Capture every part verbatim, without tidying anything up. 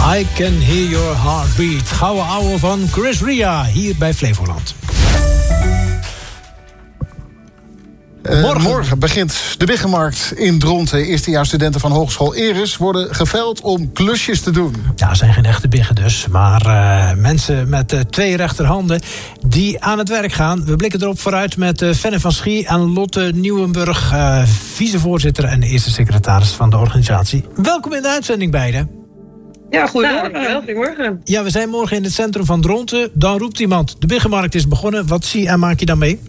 I Can Hear Your Heartbeat. Gouden ouwe van Chris Ria, hier bij Flevoland. Uh, morgen. morgen begint de Biggenmarkt in Dronten. Eerstejaarsstudenten van Hogeschool Eres worden geveld om klusjes te doen. Ja, zijn geen echte biggen dus. Maar uh, mensen met uh, twee rechterhanden die aan het werk gaan. We blikken erop vooruit met uh, Fenne van Schie en Lotte Nieuwenburg, uh, vicevoorzitter en eerste secretaris van de organisatie. Welkom in de uitzending beiden. Ja, goedemorgen. Ja, goedemorgen. Ja, we zijn morgen in het centrum van Dronten. Dan roept iemand, de Biggenmarkt is begonnen. Wat zie en maak je dan mee?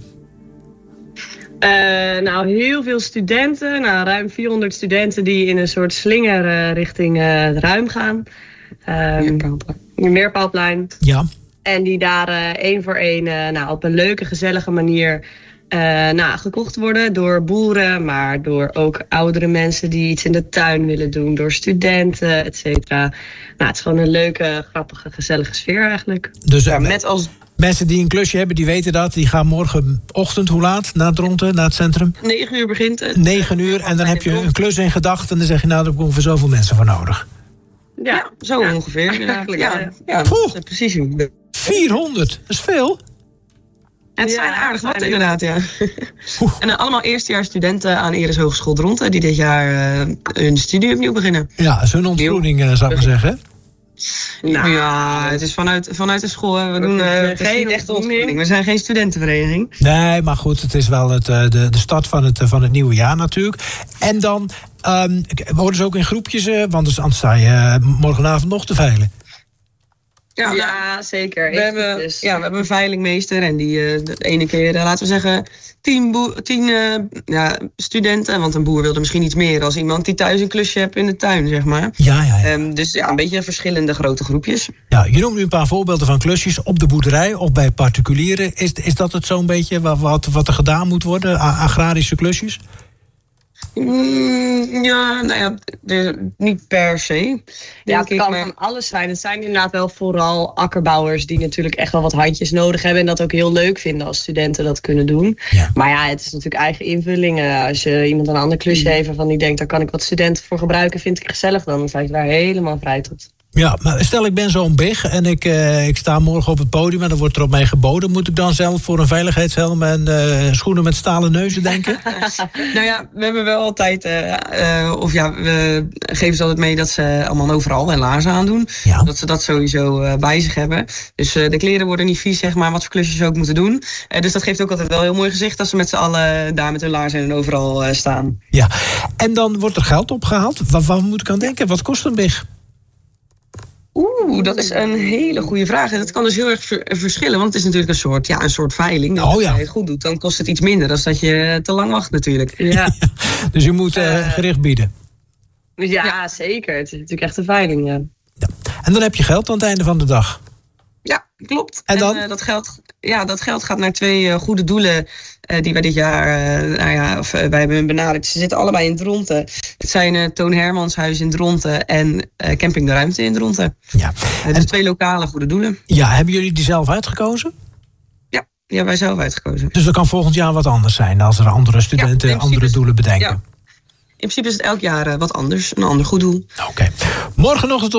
Uh, nou, heel veel studenten. Nou, ruim vierhonderd studenten die in een soort slinger uh, richting uh, het ruim gaan. Um, Meerpaalplein. Ja. En die daar uh, één voor één uh, nou, op een leuke, gezellige manier uh, nou, gekocht worden door boeren. Maar door ook oudere mensen die iets in de tuin willen doen. Door studenten, et cetera. Nou, het is gewoon een leuke, grappige, gezellige sfeer eigenlijk. Dus uh, ja, met als... mensen die een klusje hebben, die weten dat. Die gaan morgenochtend, hoe laat, naar Dronten, naar het centrum? Negen uur begint het. Negen uur, en dan heb je een klus in gedachten. En dan zeg je, nou, daar hebben we ongeveer zoveel mensen voor nodig. Ja, ja zo ja. ongeveer. Eigenlijk, ja, ja. ja dat is precies. vierhonderd, dat is veel. En het zijn aardig wat, inderdaad, ja. En uh, allemaal eerstejaarsstudenten aan Eres Hogeschool Dronten die dit jaar uh, hun studie opnieuw beginnen. Ja, dat is hun ontgroening, uh, zou ik maar zeggen. Nou, ja, het is vanuit, vanuit de school. We doen uh, geen echte ontgroening. We zijn geen studentenvereniging. Nee, maar goed, het is wel het, de, de start van het, van het nieuwe jaar natuurlijk. En dan um, worden ze ook in groepjes, uh, want anders sta je uh, morgenavond nog te veilen. Ja, ja, zeker. We hebben, dus. ja, we hebben een veilingmeester en die uh, de ene keer, uh, laten we zeggen, tien, boe- tien uh, ja, studenten. Want een boer wilde misschien iets meer als iemand die thuis een klusje heeft in de tuin, zeg maar. Ja, ja, ja. Um, dus ja, een beetje verschillende grote groepjes. Ja, je noemt nu een paar voorbeelden van klusjes op de boerderij of bij particulieren. Is, is dat het zo'n beetje wat, wat, wat er gedaan moet worden, a- agrarische klusjes? Mm, ja, nou ja, de, niet per se. Ja, het kan van alles zijn. Het zijn inderdaad wel vooral akkerbouwers die natuurlijk echt wel wat handjes nodig hebben en dat ook heel leuk vinden als studenten dat kunnen doen. Ja. Maar ja, het is natuurlijk eigen invulling. Als je iemand een ander klusje heeft waarvan die denkt, daar kan ik wat studenten voor gebruiken, vind ik gezellig, dan sta je daar helemaal vrij tot. Ja, maar stel ik ben zo'n big en ik, uh, ik sta morgen op het podium en dan wordt er op mij geboden. Moet ik dan zelf voor een veiligheidshelm en uh, schoenen met stalen neuzen denken? Nou ja, we hebben wel altijd, uh, uh, of ja, we geven ze altijd mee dat ze allemaal overal en laarzen aandoen. Ja. Dat ze dat sowieso uh, bij zich hebben. Dus uh, de kleren worden niet vies, zeg maar, wat voor klusjes ze ook moeten doen. Uh, dus dat geeft ook altijd wel heel mooi gezicht als ze met z'n allen daar met hun laarzen en overal uh, staan. Ja, en dan wordt er geld opgehaald. Waar, waar moet ik aan denken? Wat kost een big? Oeh, dat is een hele goede vraag. En dat kan dus heel erg ver- verschillen, want het is natuurlijk een soort, ja, een soort veiling. Dus oh, als ja. je het goed doet, dan kost het iets minder dan dat je te lang wacht natuurlijk. Ja. Ja, dus je moet uh, gericht bieden. Ja, ja, zeker. Het is natuurlijk echt een veiling, ja. Ja. En dan heb je geld aan het einde van de dag. Ja, klopt. En dan? En, uh, dat, geld, ja, dat geld gaat naar twee uh, goede doelen uh, die wij dit jaar, uh, nou ja, of, uh, wij hebben benaderd. Ze zitten allebei in Dronten. Het zijn uh, Toon Hermans Huis in Dronten en uh, Camping de Ruimte in Dronten. Ja. Uh, dus en, twee lokale goede doelen. Ja, hebben jullie die zelf uitgekozen? Ja, die hebben wij zelf uitgekozen. Dus dat kan volgend jaar wat anders zijn als er andere studenten ja, andere is, doelen bedenken? Ja. In principe is het elk jaar uh, wat anders, een ander goed doel. Oké. Okay. Morgenochtend